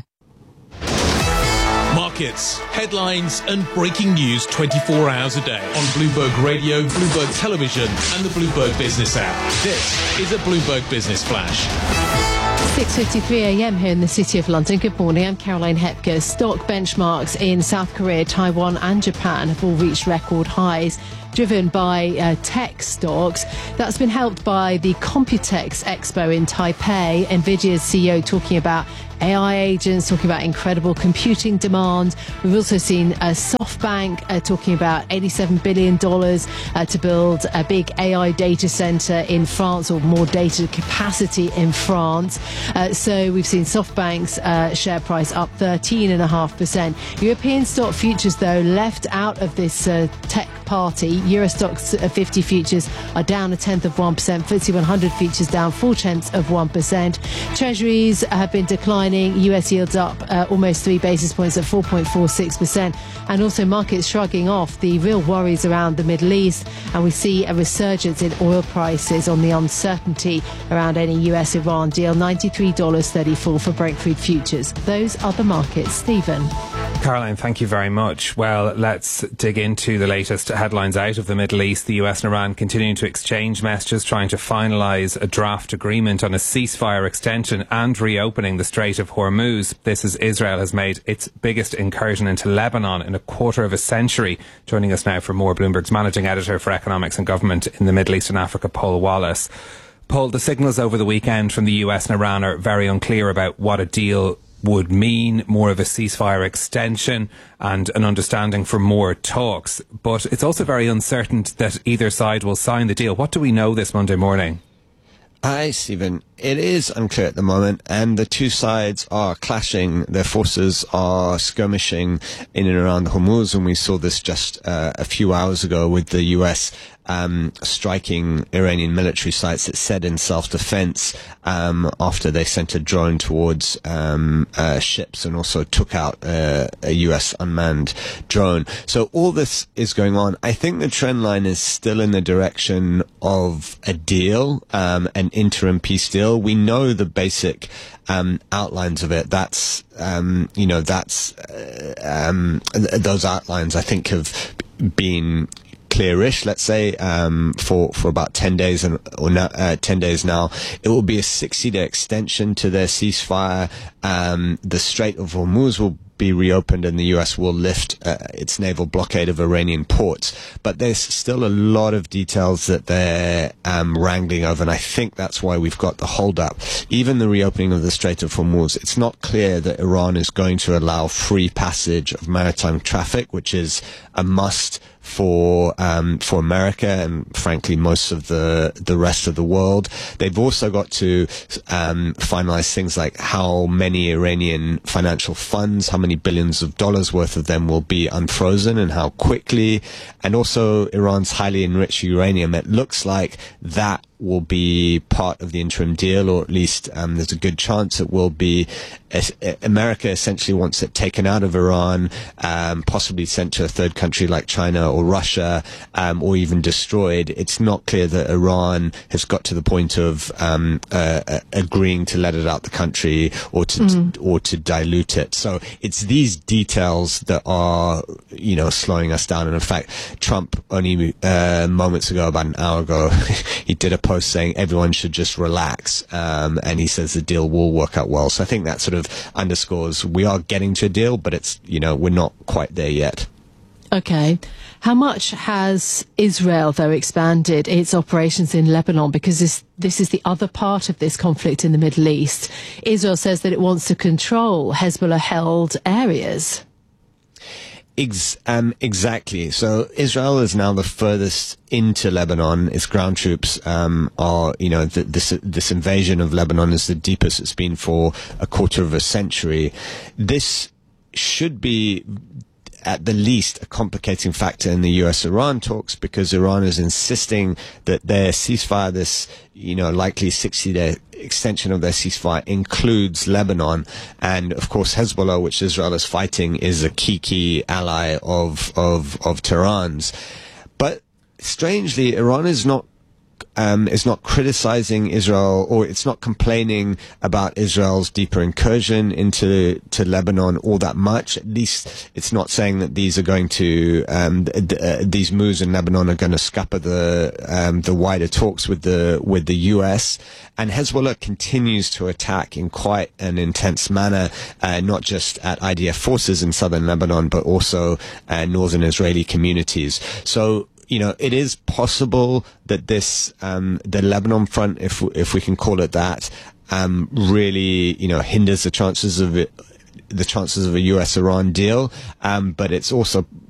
Markets, headlines, and breaking news 24 hours a day on Bloomberg Radio, Bloomberg Television, and the Bloomberg Business app. This is a Bloomberg Business Flash. 6:53 a.m. here in the City of London. Good morning, I'm Caroline Hepker. Stock benchmarks in South Korea, Taiwan and Japan have all reached record highs, driven by tech stocks. That's been helped by the Computex Expo in Taipei. NVIDIA's CEO talking about AI agents, talking about incredible computing demand. We've also seen SoftBank talking about $87 billion to build a big AI data center in France, or more data capacity in France. So we've seen SoftBank's share price up 13.5%. European stock futures, though, left out of this tech party. Euro Stoxx 50 futures are down 0.1%. FTSE 100 futures down 0.4%. Treasuries have been declining. US yields up almost 3 basis points at 4.46%. And also markets shrugging off the real worries around the Middle East. And we see a resurgence in oil prices on the uncertainty around any US-Iran deal. $93.34 for Brent crude futures. Those are the markets. Stephen. Caroline, thank you very much. Well, let's dig into the latest headlines out of the Middle East. The US and Iran continuing to exchange messages, trying to finalise a draft agreement on a ceasefire extension and reopening the Strait of Hormuz. This as Israel has made its biggest incursion into Lebanon in a quarter of a century. Joining us now for more, Bloomberg's managing editor for economics and government in the Middle East and Africa, Paul Wallace. Paul, the signals over the weekend from the US and Iran are very unclear about what a deal would mean, more of a ceasefire extension and an understanding for more talks. But it's also very uncertain that either side will sign the deal. What do we know this Monday morning? Hi, Stephen. It is unclear at the moment, and the two sides are clashing. Their forces are skirmishing in and around Hormuz, and we saw this just a few hours ago with the US striking Iranian military sites, it said, in self-defense after they sent a drone towards ships and also took out a US unmanned drone. So all this is going on. I think the trend line is still in the direction of a deal, an interim peace deal. We know the basic outlines of it. Those outlines, I think, have been clearish, let's say, for about 10 days 10 days now. It will be a 60-day extension to their ceasefire. The Strait of Hormuz will be reopened and the US will lift its naval blockade of Iranian ports. But there's still a lot of details that they're wrangling over, and I think that's why we've got the hold-up. Even the reopening of the Strait of Hormuz, it's not clear that Iran is going to allow free passage of maritime traffic, which is a must for America and frankly most of the rest of the world. They've also got to finalize things like how many Iranian financial funds, how many billions of dollars worth of them will be unfrozen and how quickly, and also Iran's highly enriched uranium. It looks like that will be part of the interim deal, or at least there's a good chance it will be. America essentially wants it taken out of Iran, possibly sent to a third country like China or Russia, or even destroyed. It's not clear that Iran has got to the point of agreeing to let it out the country or to dilute it. So it's these details that are, slowing us down. And in fact, Trump only moments ago, about an hour ago, he did a post saying everyone should just relax, and he says the deal will work out well. So I think that sort of underscores we are getting to a deal, but it's, we're not quite there yet. Okay. How much has Israel, though, expanded its operations in Lebanon? Because this is the other part of this conflict in the Middle East. Israel says that it wants to control Hezbollah-held areas. Exactly. So Israel is now the furthest into Lebanon. Its ground troops are, this invasion of Lebanon is the deepest it's been for a quarter of a century. This should be, at the least, a complicating factor in the US-Iran talks, because Iran is insisting that their ceasefire, this, likely 60-day extension of their ceasefire, includes Lebanon. And of course, Hezbollah, which Israel is fighting, is a key ally of Tehran's. But strangely, Iran is not criticizing Israel, or it's not complaining about Israel's deeper incursion into Lebanon all that much. At least it's not saying that these are going to these moves in Lebanon are going to scupper the wider talks with the US. And Hezbollah continues to attack in quite an intense manner, not just at IDF forces in southern Lebanon, but also northern Israeli communities. So, it is possible that this, the Lebanon front, if we can call it that, really, hinders the chances of a US-Iran deal. But it's also